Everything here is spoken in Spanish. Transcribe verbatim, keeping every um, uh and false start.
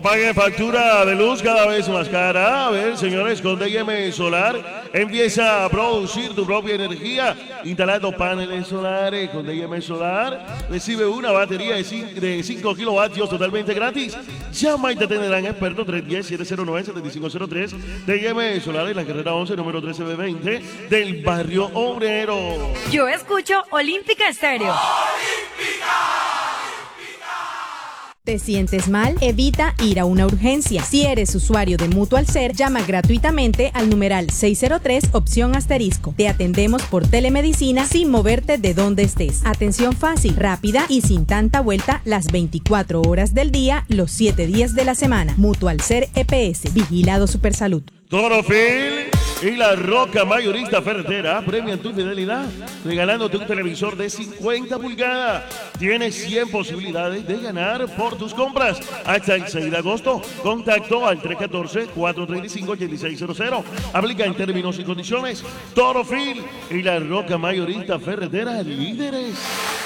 pague factura de luz cada vez más cara. A ver, señores, con D M Solar empieza a producir tu propia energía instalando paneles solares. Con D M Solar recibe una batería de cinco kilovatios totalmente gratis. Llama y te tendrán experto tres uno cero, siete cero nueve, siete cinco cero tres. D M Solar en la carrera once, número trece B veinte del barrio obrero. Yo escucho Olímpica Estéreo. ¿Te sientes mal? Evita ir a una urgencia. Si eres usuario de Mutual Ser, llama gratuitamente al numeral seis cero tres, opción asterisco. Te atendemos por telemedicina sin moverte de donde estés. Atención fácil, rápida y sin tanta vuelta las veinticuatro horas del día, los siete días de la semana. Mutual Ser E P S, Vigilado Supersalud. Torofil y La Roca Mayorista Ferretera premian tu fidelidad regalándote un televisor de cincuenta pulgadas. Tienes cien posibilidades de ganar por tus compras hasta el seis de agosto. Contacto al tres uno cuatro, cuatro tres cinco, ocho seis cero cero. Aplica en términos y condiciones. Torofil y La Roca Mayorista Ferretera, líderes.